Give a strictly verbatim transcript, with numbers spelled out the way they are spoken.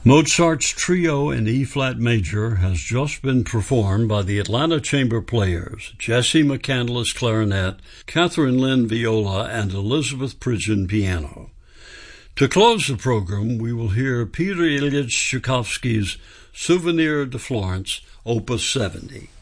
Mozart's Trio in E-flat major has just been performed by the Atlanta Chamber Players, Jesse McCandless clarinet, Catherine Lynn viola, and Elizabeth Pridgeon piano. To close the program, we will hear Peter Ilyich Tchaikovsky's Souvenir de Florence, Opus seventy.